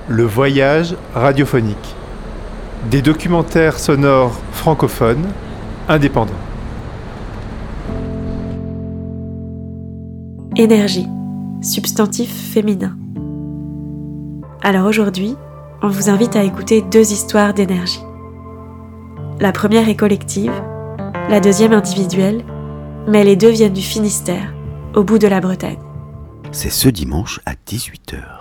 Le voyage radiophonique. Des documentaires sonores francophones, indépendants. Énergie, substantif féminin. Alors aujourd'hui, on vous invite à écouter 2 histoires d'énergie. La première est collective, la deuxième individuelle, mais les 2 viennent du Finistère, au bout de la Bretagne. C'est ce dimanche à 18h.